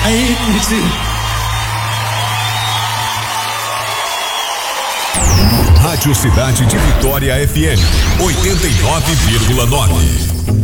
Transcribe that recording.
Aí, curtiu. Rádio Cidade de Vitória FM 89,9.